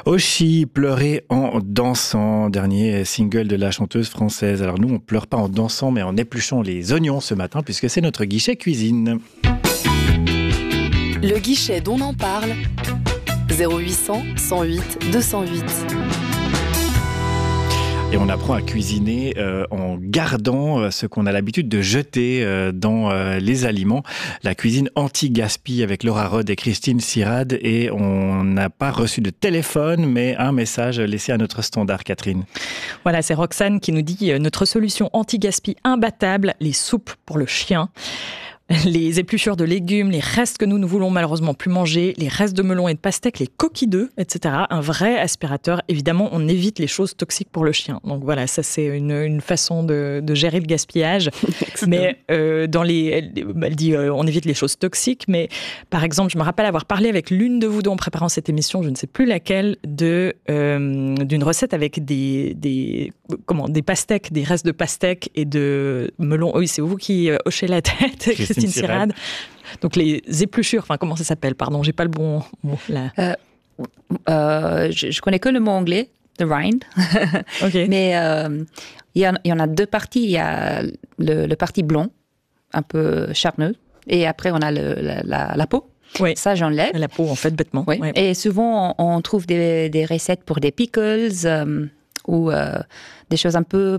Oshi, pleurer en dansant, dernier single de la chanteuse française. Alors nous, on pleure pas en dansant, mais en épluchant les oignons ce matin, puisque c'est notre guichet cuisine. Le guichet dont on en parle, 0800 108 208. Et on apprend à cuisiner en gardant ce qu'on a l'habitude de jeter dans les aliments. La cuisine anti-gaspi avec Laura Rod et Christine Sirad. Et on n'a pas reçu de téléphone, mais un message laissé à notre standard, Catherine. Voilà, c'est Roxane qui nous dit notre solution anti-gaspi imbattable, les soupes pour le chien. Les épluchures de légumes, les restes que nous ne voulons malheureusement plus manger, les restes de melon et de pastèque, les coquilles d'œufs, etc. Un vrai aspirateur. Évidemment, on évite les choses toxiques pour le chien. Donc voilà, ça c'est une façon de gérer le gaspillage. Mais elle dit on évite les choses toxiques. Mais par exemple, je me rappelle avoir parlé avec l'une de vous deux en préparant cette émission, je ne sais plus laquelle, d'une recette avec des pastèques, des restes de pastèques et de melon. Oui, c'est vous qui hochez la tête. Christine Sirad. Donc les épluchures, comment ça s'appelle? Pardon, j'ai pas le bon mot là. Je connais que le mot anglais, the rind. Okay. Mais il y en a deux parties. Il y a le parti blond, un peu charneux, et après on a la peau. Oui. Ça, j'enlève. La peau, en fait, bêtement. Oui. Ouais. Et souvent, on trouve des recettes pour des pickles ou des choses un peu